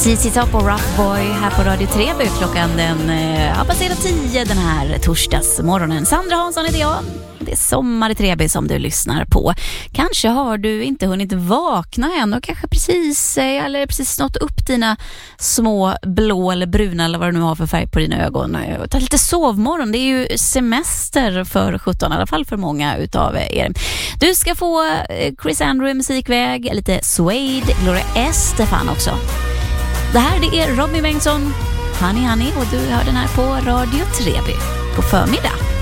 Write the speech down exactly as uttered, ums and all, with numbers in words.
C C Top och Rough Boy här på Radio Treby. Klockan den har passerat tio den här torsdagsmorgonen. Sandra Hansson heter jag. Det är Sommar i Treby som du lyssnar på. Kanske har du inte hunnit vakna än och kanske precis eller precis snott upp dina små blå eller bruna eller vad du nu har för färg på dina ögon. Ta lite sovmorgon. Det är ju semester för sjutton, i alla fall för många utav er. Du ska få Chris Andrew musikväg, lite Suede, Gloria Estefan också. Det här det är Robin Bengtsson, Honey Honey, och du hör den här på Radio Treby. God förmiddag.